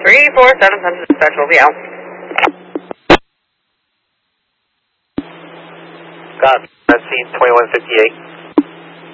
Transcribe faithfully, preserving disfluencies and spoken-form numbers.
three four seven seven dispatch will be out. Got that scene twenty-one fifty-eight.